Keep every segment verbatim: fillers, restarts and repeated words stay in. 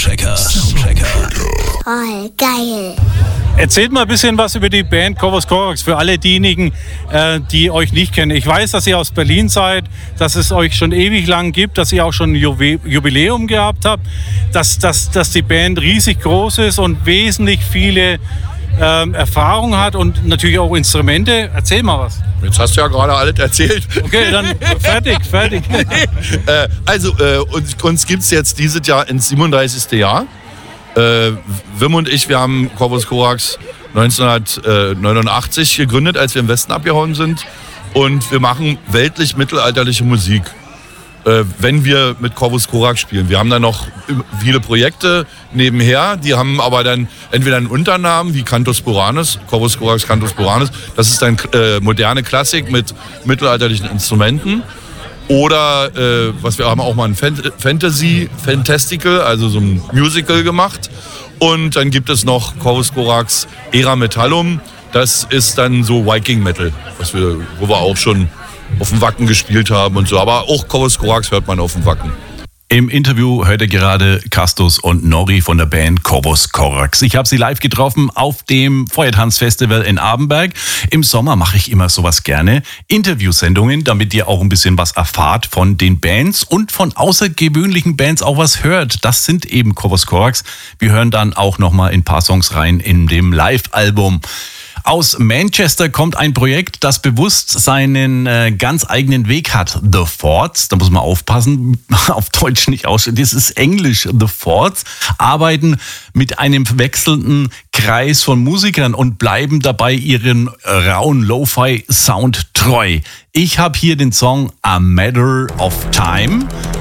Soundchecker. Soundchecker. Oh, geil. Erzählt mal ein bisschen was über die Band Corvus Corax für alle diejenigen, äh, die euch nicht kennen. Ich weiß, dass ihr aus Berlin seid, dass es euch schon ewig lang gibt, dass ihr auch schon ein Juwe- Jubiläum gehabt habt, dass, dass, dass die Band riesig groß ist und wesentlich viele ähm, Erfahrung hat und natürlich auch Instrumente. Erzähl mal was. Jetzt hast du ja gerade alles erzählt. Okay, dann fertig, fertig. äh, also, äh, uns, uns gibt es jetzt dieses Jahr ins siebenunddreißigste Jahr. Äh, Wim und ich, wir haben Corvus Corax neunzehnhundertneunundachtzig gegründet, als wir im Westen abgehauen sind. Und wir machen weltlich-mittelalterliche Musik, äh, wenn wir mit Corvus Corax spielen. Wir haben dann noch viele Projekte nebenher, die haben aber dann entweder einen Unternamen wie Cantus Boranis, Corvus Corax Cantus Boranis. Das ist dann äh, moderne Klassik mit mittelalterlichen Instrumenten. Oder, äh, was wir haben auch mal ein Fan- Fantasy, Fantastical, also so ein Musical gemacht. Und dann gibt es noch Corvus Corax Era Metallum. Das ist dann so Viking Metal, was wir, wo wir auch schon auf dem Wacken gespielt haben und so. Aber auch Corvus Corax hört man auf dem Wacken. Im Interview hört ihr gerade Castus und Nori von der Band Corvus Corax. Ich habe sie live getroffen auf dem Feuertanz-Festival in Abenberg. Im Sommer mache ich immer sowas gerne. Interviewsendungen, damit ihr auch ein bisschen was erfahrt von den Bands und von außergewöhnlichen Bands auch was hört. Das sind eben Corvus Corax. Wir hören dann auch nochmal ein paar Songs rein in dem Live-Album. Aus Manchester kommt ein Projekt, das bewusst seinen äh, ganz eigenen Weg hat. The Forts, da muss man aufpassen, auf Deutsch nicht aussprechen, das ist Englisch. The Forts arbeiten mit einem wechselnden Kreis von Musikern und bleiben dabei ihren rauen Lo-Fi-Sound treu. Ich habe hier den Song A Matter of Time.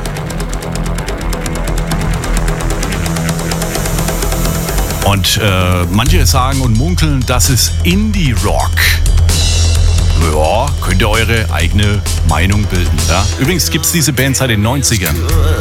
Und äh, manche sagen und munkeln, das ist Indie-Rock. Ja, könnt ihr eure eigene Meinung bilden. Ja? Übrigens gibt es diese Band seit den neunzigern.